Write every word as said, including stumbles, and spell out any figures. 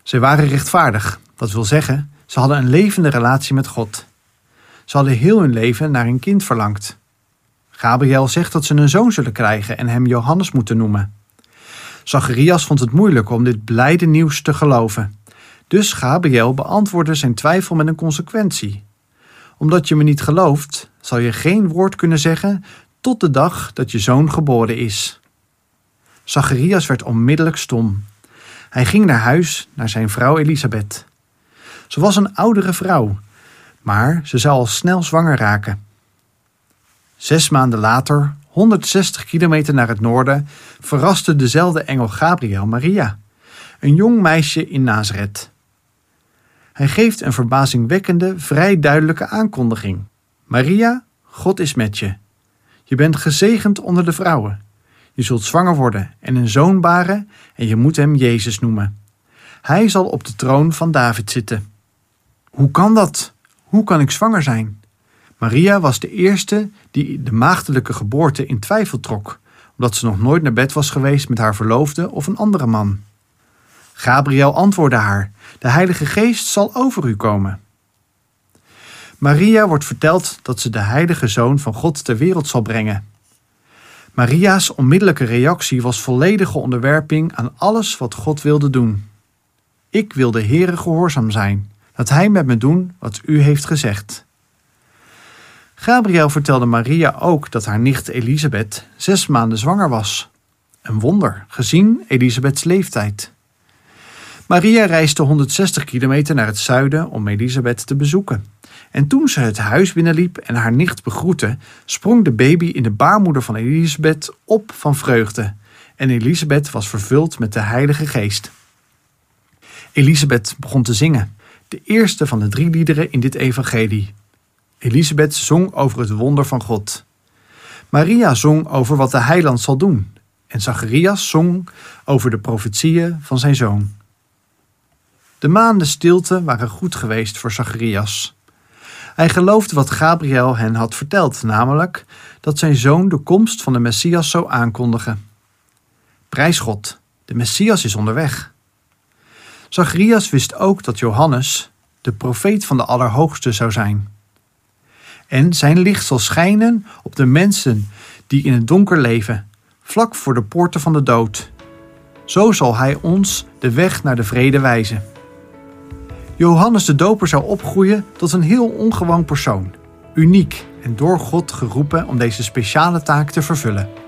Zij waren rechtvaardig, dat wil zeggen, ze hadden een levende relatie met God. Ze hadden heel hun leven naar een kind verlangd. Gabriël zegt dat ze een zoon zullen krijgen en hem Johannes moeten noemen. Zacharias vond het moeilijk om dit blijde nieuws te geloven. Dus Gabriël beantwoordde zijn twijfel met een consequentie. Omdat je me niet gelooft, zal je geen woord kunnen zeggen tot de dag dat je zoon geboren is. Zacharias werd onmiddellijk stom. Hij ging naar huis, naar zijn vrouw Elisabeth. Ze was een oudere vrouw, maar ze zou al snel zwanger raken. Zes maanden later, honderdzestig kilometer naar het noorden, verraste dezelfde engel Gabriël Maria, een jong meisje in Nazareth. Hij geeft een verbazingwekkende, vrij duidelijke aankondiging. Maria, God is met je. Je bent gezegend onder de vrouwen. Je zult zwanger worden en een zoon baren en je moet hem Jezus noemen. Hij zal op de troon van David zitten. Hoe kan dat? Hoe kan ik zwanger zijn? Maria was de eerste die de maagdelijke geboorte in twijfel trok, omdat ze nog nooit naar bed was geweest met haar verloofde of een andere man. Gabriël antwoordde haar: de Heilige Geest zal over u komen. Maria wordt verteld dat ze de heilige Zoon van God ter wereld zal brengen. Maria's onmiddellijke reactie was volledige onderwerping aan alles wat God wilde doen. Ik wil de Heere gehoorzaam zijn, dat Hij met me doen wat u heeft gezegd. Gabriël vertelde Maria ook dat haar nicht Elisabeth zes maanden zwanger was. Een wonder, gezien Elisabeths leeftijd. Maria reisde honderdzestig kilometer naar het zuiden om Elisabeth te bezoeken. En toen ze het huis binnenliep en haar nicht begroette, sprong de baby in de baarmoeder van Elisabeth op van vreugde. En Elisabeth was vervuld met de Heilige Geest. Elisabeth begon te zingen, de eerste van de drie liederen in dit evangelie. Elisabeth zong over het wonder van God. Maria zong over wat de heiland zal doen. En Zacharias zong over de profetieën van zijn zoon. De maanden stilte waren goed geweest voor Zacharias. Hij geloofde wat Gabriël hen had verteld, namelijk dat zijn zoon de komst van de Messias zou aankondigen. Prijs God, de Messias is onderweg. Zacharias wist ook dat Johannes, de profeet van de Allerhoogste, zou zijn. En zijn licht zal schijnen op de mensen die in het donker leven, vlak voor de poorten van de dood. Zo zal hij ons de weg naar de vrede wijzen. Johannes de Doper zou opgroeien tot een heel ongewoon persoon, uniek en door God geroepen om deze speciale taak te vervullen.